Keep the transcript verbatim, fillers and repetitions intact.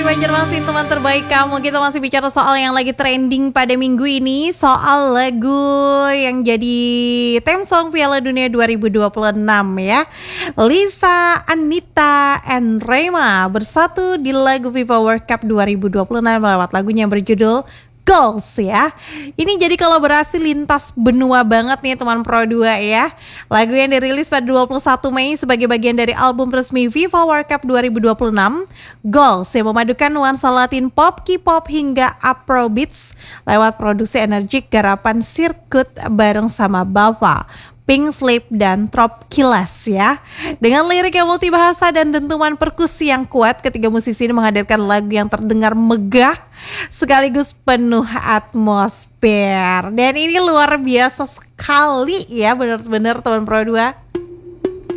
Banjarmasin, teman terbaik kamu. Kita masih bicara soal yang lagi trending pada minggu ini, soal lagu yang jadi theme song Piala Dunia dua ribu dua puluh enam ya. Lisa, Anita, and Rema bersatu di lagu FIFA World Cup dua ribu dua puluh enam lewat lagunya yang berjudul Goals ya. Ini jadi kolaborasi lintas benua banget nih teman Pro dua ya. Lagu yang dirilis pada dua puluh satu Mei sebagai bagian dari album resmi FIFA World Cup dua ribu dua puluh enam, Goals, yang memadukan nuansa Latin pop, K-pop hingga Afrobeats lewat produksi energik garapan Sirkut bareng sama Bava, Pink Slip, dan Trop Kilas ya. Dengan lirik yang multibahasa dan dentuman perkusi yang kuat, ketiga musisi ini menghadirkan lagu yang terdengar megah sekaligus penuh atmosfer. Dan ini luar biasa sekali ya, benar-benar teman Pro dua.